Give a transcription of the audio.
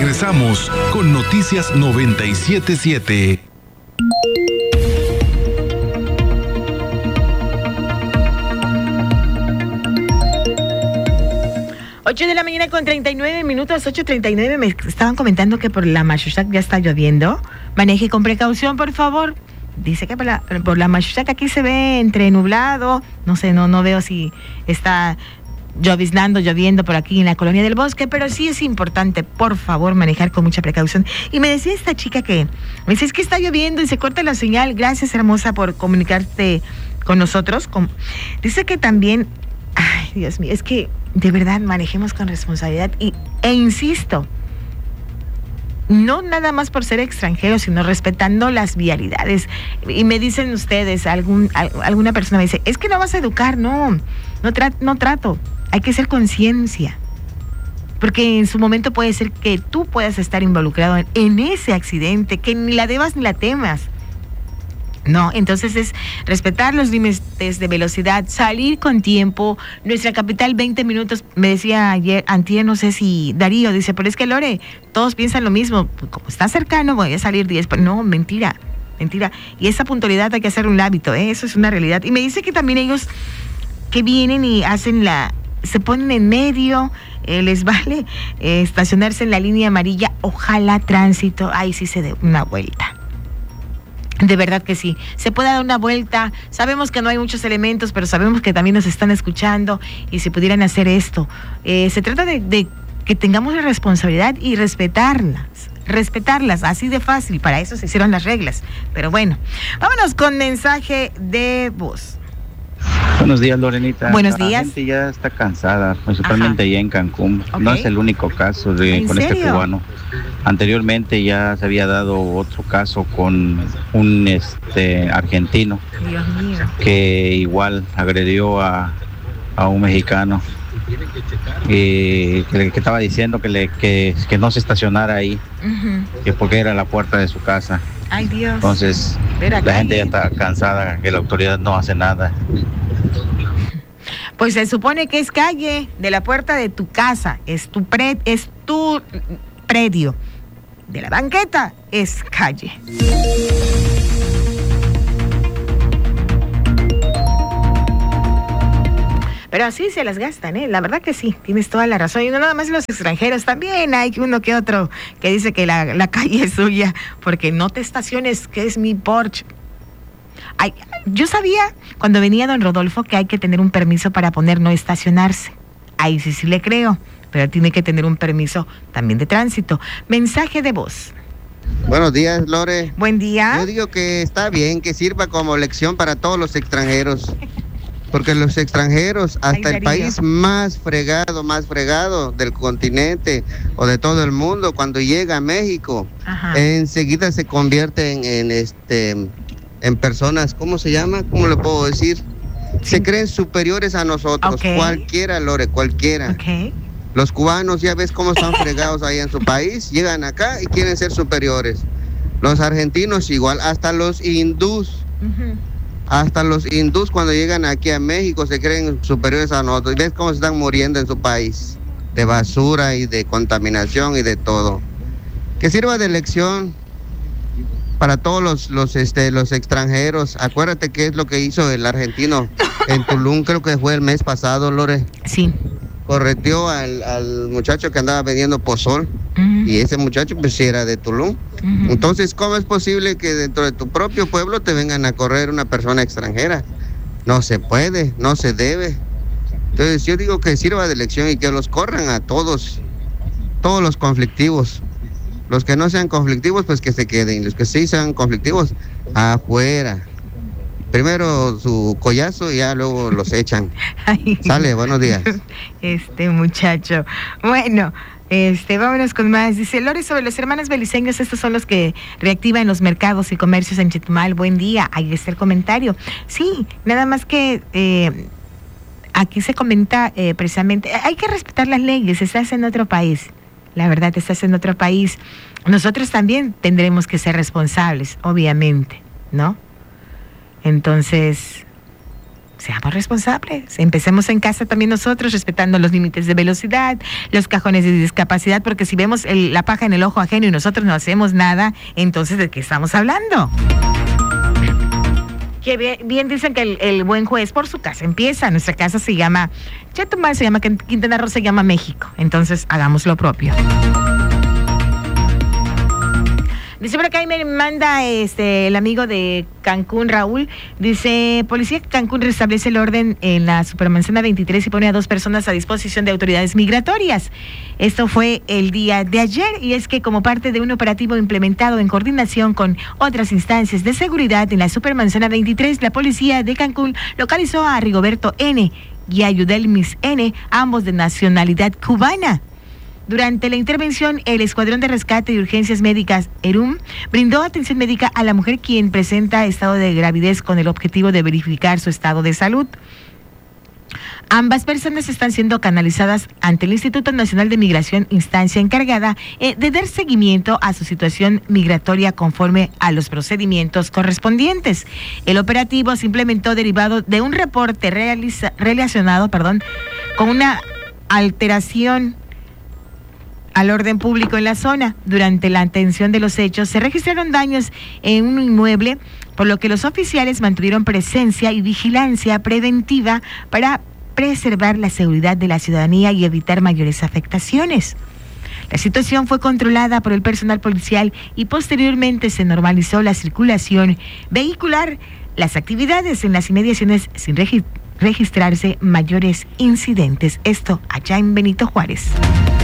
Regresamos con Noticias 97.7. Ocho de la mañana con 39 minutos, 8:39. Me estaban comentando que por la Machuchac ya está lloviendo. Maneje con precaución, por favor. Dice que por la Machuchac aquí se ve entre nublado. No sé, no veo si está lloviendo por aquí en la Colonia del Bosque, pero sí es importante, por favor, manejar con mucha precaución. Y me decía esta chica me dice, es que está lloviendo y se corta la señal. Gracias, hermosa, por comunicarte con nosotros. Dice que también, ay, Dios mío, es que de verdad manejemos con responsabilidad e insisto, no nada más por ser extranjeros, sino respetando las vialidades. Y me dicen ustedes, alguna persona me dice, es que no vas a educar. No trato. Hay que ser conciencia. Porque en su momento puede ser que tú puedas estar involucrado en ese accidente, que ni la debas ni la temas. No, entonces es respetar los límites de velocidad, salir con tiempo. Nuestra capital, 20 minutos, me decía antier, no sé si Darío, dice, pero es que Lore, todos piensan lo mismo, como está cercano voy a salir 10, no, mentira. Y esa puntualidad hay que hacer un hábito, eso es una realidad. Y me dice que también ellos que vienen y se ponen en medio, les vale estacionarse en la línea amarilla, ojalá tránsito, ahí sí se dé una vuelta. De verdad que sí, se puede dar una vuelta. Sabemos que no hay muchos elementos, pero sabemos que también nos están escuchando y si pudieran hacer esto. Se trata de que tengamos la responsabilidad y respetarlas, así de fácil. Para eso se hicieron las reglas. Pero bueno, vámonos con mensaje de voz. Buenos días, Lorenita. Buenos días. La gente ya está cansada, principalmente allá en Cancún. Okay. No es el único caso con serio? este cubano. Anteriormente ya se había dado otro caso con un argentino. Dios mío. Que igual agredió a un mexicano que estaba diciendo que no se estacionara ahí, que porque era la puerta de su casa. Ay, Dios. Entonces la gente ya está cansada, que la autoridad no hace nada. Pues se supone que es calle de la puerta de tu casa, es tu predio. De la banqueta es calle. Pero así se las gastan, la verdad que sí, tienes toda la razón. Y no nada más los extranjeros, también hay uno que otro que dice que la calle es suya, porque no te estaciones, que es mi porche. Ay, yo sabía cuando venía don Rodolfo que hay que tener un permiso para poner no estacionarse. Ahí sí le creo, pero tiene que tener un permiso también de tránsito. Mensaje de voz. Buenos días, Lore. Buen día. Yo digo que está bien, que sirva como lección para todos los extranjeros. Porque los extranjeros, hasta el país más fregado del continente o de todo el mundo, cuando llega a México, enseguida se convierten en personas, ¿cómo se llama? ¿Cómo le puedo decir? Se creen superiores a nosotros, cualquiera, Lore, cualquiera. Los cubanos, ya ves cómo están fregados ahí en su país, llegan acá y quieren ser superiores. Los argentinos igual, hasta los hindús. Hasta los hindús cuando llegan aquí a México se creen superiores a nosotros. ¿Ves cómo se están muriendo en su país? De basura y de contaminación y de todo. Que sirva de lección para todos los extranjeros. Acuérdate qué es lo que hizo el argentino en Tulum, creo que fue el mes pasado, Lore. Sí. Correteó al muchacho que andaba vendiendo pozol. Y ese muchacho pues era de Tulum. Entonces, ¿cómo es posible que dentro de tu propio pueblo te vengan a correr una persona extranjera? No se puede, no se debe. Entonces yo digo que sirva de lección y que los corran a todos los conflictivos. Los que no sean conflictivos, pues que se queden. Los que sí sean conflictivos, afuera. Primero su collazo y ya luego los echan. Ay, sale, buenos días. Muchacho. Bueno, vámonos con más. Dice Lore, sobre los hermanos beliceños, estos son los que reactivan los mercados y comercios en Chetumal. Buen día, ahí está el comentario. Sí, nada más que aquí se comenta precisamente, hay que respetar las leyes, estás en otro país. La verdad, estás en otro país. Nosotros también tendremos que ser responsables, obviamente, ¿no? Entonces, Seamos responsables. Empecemos en casa también nosotros, respetando los límites de velocidad, los cajones de discapacidad, porque si vemos la paja en el ojo ajeno y nosotros no hacemos nada, entonces ¿de qué estamos hablando? Que bien dicen que el buen juez por su casa empieza. Nuestra casa se llama Chetumal, se llama Quintana Roo, se llama México. Entonces hagamos lo propio. Dice por acá y me manda el amigo de Cancún, Raúl, dice, policía de Cancún restablece el orden en la Supermanzana 23 y pone a 2 personas a disposición de autoridades migratorias. Esto fue el día de ayer y es que como parte de un operativo implementado en coordinación con otras instancias de seguridad en la Supermanzana 23, la policía de Cancún localizó a Rigoberto N. y a Yudelmis N., ambos de nacionalidad cubana. Durante la intervención, el Escuadrón de Rescate y Urgencias Médicas, ERUM, brindó atención médica a la mujer quien presenta estado de gravidez con el objetivo de verificar su estado de salud. Ambas personas están siendo canalizadas ante el Instituto Nacional de Migración, instancia encargada de dar seguimiento a su situación migratoria conforme a los procedimientos correspondientes. El operativo se implementó derivado de un reporte relacionado con una alteración al orden público en la zona. Durante la atención de los hechos se registraron daños en un inmueble, por lo que los oficiales mantuvieron presencia y vigilancia preventiva para preservar la seguridad de la ciudadanía y evitar mayores afectaciones. La situación fue controlada por el personal policial y posteriormente se normalizó la circulación vehicular, las actividades en las inmediaciones sin registrarse mayores incidentes. Esto allá en Benito Juárez.